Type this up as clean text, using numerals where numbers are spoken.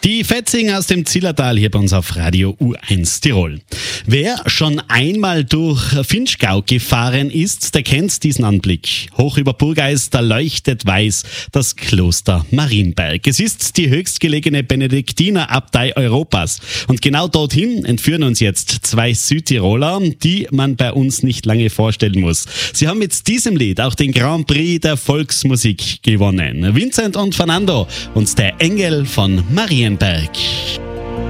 Die Fetzing aus dem Zillertal hier bei uns auf Radio U1 Tirol. Wer schon einmal durch Vinschgau gefahren ist, der kennt diesen Anblick. Hoch über Burgeis, da leuchtet weiß das Kloster Marienberg. Es ist die höchstgelegene Benediktinerabtei Europas. Und genau dorthin entführen uns jetzt zwei Südtiroler, die man bei uns nicht lange vorstellen muss. Sie haben mit diesem Lied auch den Grand Prix der Volksmusik gewonnen. Vincent und Fernando und der Engel von Marienberg.